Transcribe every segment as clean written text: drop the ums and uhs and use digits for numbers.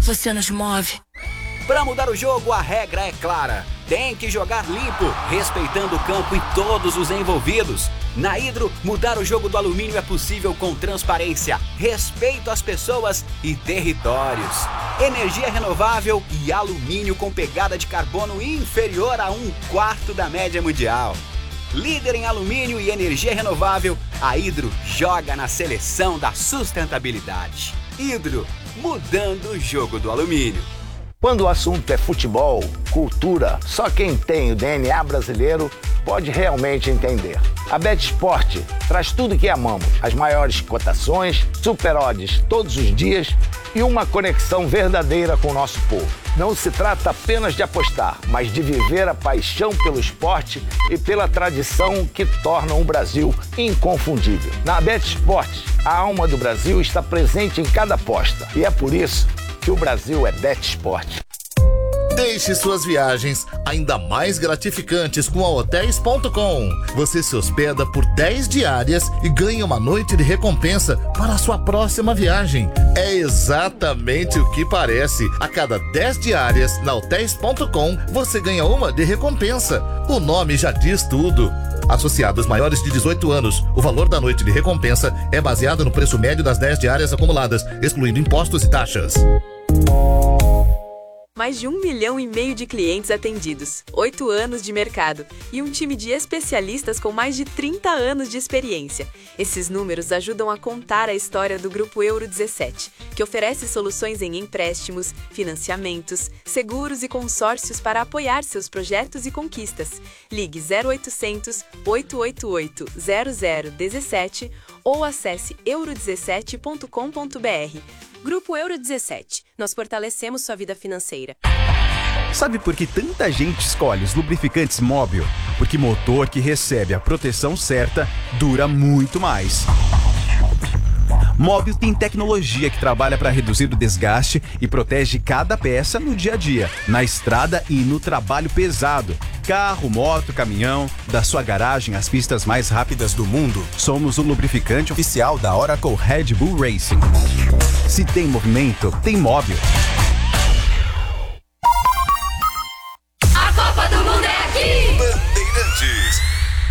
você nos move. Para mudar o jogo, a regra é clara. Tem que jogar limpo, respeitando o campo e todos os envolvidos. Na Hidro, mudar o jogo do alumínio é possível com transparência, respeito às pessoas e territórios. Energia renovável e alumínio com pegada de carbono inferior a 1/4 da média mundial. Líder em alumínio e energia renovável, a Hidro joga na seleção da sustentabilidade. Hidro, mudando o jogo do alumínio. Quando o assunto é futebol, cultura, só quem tem o DNA brasileiro pode realmente entender. A BetSport traz tudo que amamos, as maiores cotações, super odds todos os dias e uma conexão verdadeira com o nosso povo. Não se trata apenas de apostar, mas de viver a paixão pelo esporte e pela tradição que tornam o Brasil inconfundível. Na BetSport, a alma do Brasil está presente em cada aposta e é por isso que o Brasil é BetSport. Deixe suas viagens ainda mais gratificantes com a Hotels.com. Você se hospeda por 10 diárias e ganha uma noite de recompensa para a sua próxima viagem. É exatamente o que parece. A cada 10 diárias na Hotels.com, você ganha uma de recompensa. O nome já diz tudo. Associados maiores de 18 anos, o valor da noite de recompensa é baseado no preço médio das 10 diárias acumuladas, excluindo impostos e taxas. Mais de 1,5 milhão de clientes atendidos, 8 anos de mercado e um time de especialistas com mais de 30 anos de experiência. Esses números ajudam a contar a história do Grupo Euro 17, que oferece soluções em empréstimos, financiamentos, seguros e consórcios para apoiar seus projetos e conquistas. Ligue 0800 888 0017 ou acesse euro17.com.br. Grupo Euro 17. Nós fortalecemos sua vida financeira. Sabe por que tanta gente escolhe os lubrificantes Móbil? Porque motor que recebe a proteção certa dura muito mais. Móbil tem tecnologia que trabalha para reduzir o desgaste e protege cada peça no dia a dia, na estrada e no trabalho pesado. Carro, moto, caminhão, da sua garagem às pistas mais rápidas do mundo. Somos o lubrificante oficial da Oracle Red Bull Racing. Se tem movimento, tem Móbil. A Copa do Mundo é aqui! Bandeirantes.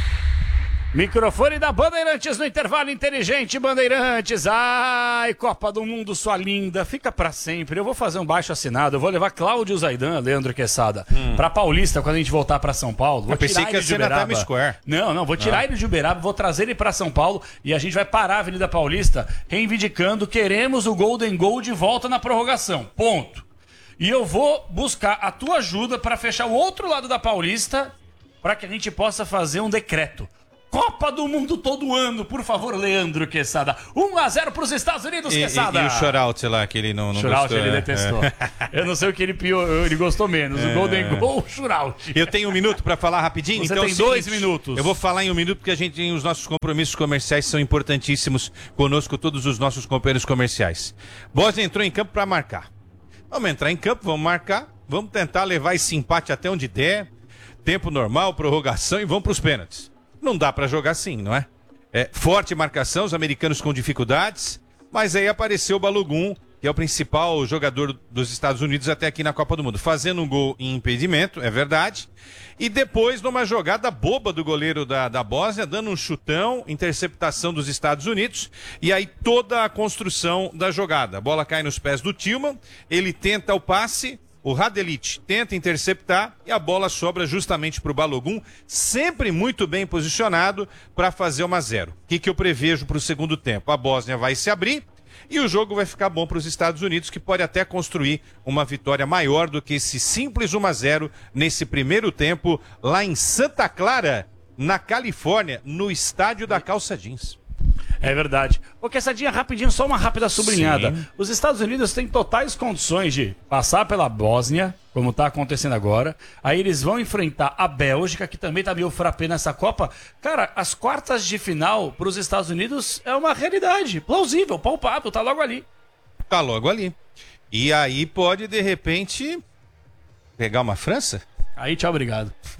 Microfone da Bandeirantes no intervalo inteligente, Bandeirantes. Ai, Copa do Mundo, sua linda, fica pra sempre. Eu vou fazer um baixo assinado, eu vou levar Cláudio Zaidan, Leandro Quesada, pra Paulista quando a gente voltar pra São Paulo. Vou pensei que ia ser na Times Square. Não, vou tirar ele de Uberaba, vou trazer ele pra São Paulo e a gente vai parar a Avenida Paulista reivindicando, queremos o Golden Goal de volta na prorrogação, ponto. E eu vou buscar a tua ajuda pra fechar o outro lado da Paulista pra que a gente possa fazer um decreto. Copa do Mundo todo ano, por favor, Leandro Quesada. 1-0 pros Estados Unidos, Quesada. E o shootout lá, que ele não shootout, gostou. ele detestou. Eu não sei o que ele gostou menos, o Golden Goal ou o shootout. Eu tenho 1 minuto para falar rapidinho. Você então tem 2 minutos. Eu vou falar em 1 minuto porque a gente tem os nossos compromissos comerciais, são importantíssimos conosco, todos os nossos companheiros comerciais. Bósnia entrou em campo para marcar. Vamos entrar em campo, vamos marcar, vamos tentar levar esse empate até onde der, tempo normal, prorrogação e vamos para os pênaltis. Não dá para jogar assim, não é? Forte marcação, os americanos com dificuldades, mas aí apareceu o Balogun, que é o principal jogador dos Estados Unidos até aqui na Copa do Mundo, fazendo um gol em impedimento, é verdade, e depois numa jogada boba do goleiro da Bósnia, dando um chutão, interceptação dos Estados Unidos, e aí toda a construção da jogada. A bola cai nos pés do Tillman, ele tenta o passe, o Radelic tenta interceptar e a bola sobra justamente para o Balogun, sempre muito bem posicionado para fazer 1-0. O que eu prevejo para o segundo tempo? A Bósnia vai se abrir e o jogo vai ficar bom para os Estados Unidos, que pode até construir uma vitória maior do que esse simples 1-0 nesse primeiro tempo lá em Santa Clara, na Califórnia, no estádio da Calça Jeans. É verdade. Ô, Quessadinha, rapidinho, só uma rápida sublinhada. Sim. Os Estados Unidos têm totais condições de passar pela Bósnia, como está acontecendo agora. Aí eles vão enfrentar a Bélgica, que também está meio frappé nessa Copa. Cara, as quartas de final para os Estados Unidos é uma realidade. Plausível, palpável, tá logo ali. Tá logo ali. E aí pode, de repente, pegar uma França? Aí, tchau, obrigado.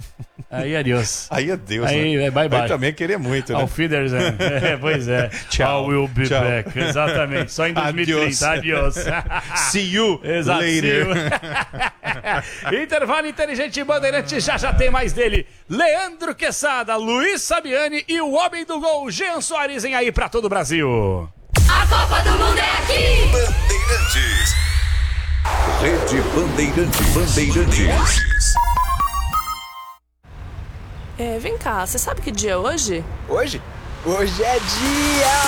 Aí, adeus. Aí, adeus. Aí, né? bye, bye. Aí também queria muito, né? Auf Wiedersehen. Pois é. Tchau. I will be Tchau. back. Exatamente. Só em 2030. Adiós. See you Exato. later. Intervalo Inteligente Bandeirantes, já tem mais dele. Leandro Quesada, Luiz Sabiani e o homem do gol, Jean Soares, em aí pra todo o Brasil. A Copa do Mundo é aqui! Bandeirantes. Rede Bandeirantes. Vem cá, você sabe que dia é hoje? Hoje? Hoje é dia